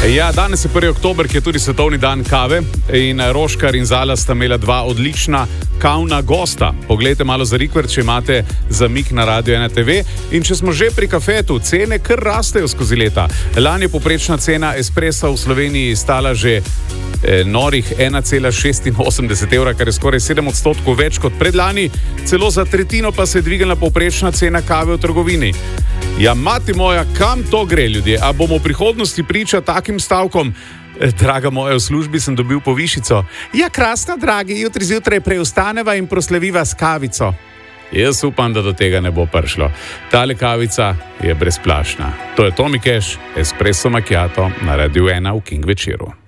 Ja, danes je 1. oktober, ki je tudi svetovni dan kave in Roškar in Zala sta imela dva odlična kavna gosta. Poglejte malo za rikver, če imate zamik na Radio 1 TV. In če smo že pri kafetu, cene kar rastejo skozi leta. Lani je povprečna cena espressa v Sloveniji stala že norih 1,86 evra, kar je skoraj 7% več kot predlani. Celo za tretjino pa se je dvignila povprečna cena kave v trgovini. Ja, mati moja, kam to gre, ljudje? A bomo v prihodnosti priča takim stavkom? Draga moja, v službi sem dobil povišico. Ja, krasno, dragi, jutri zjutraj preustaneva in prosleviva s kavico. Jaz upam, da do tega ne bo prišlo. Tale kavica je brezplačna. To je Tomi Cash, Espresso Macchiato na Radio 1 v King večeru.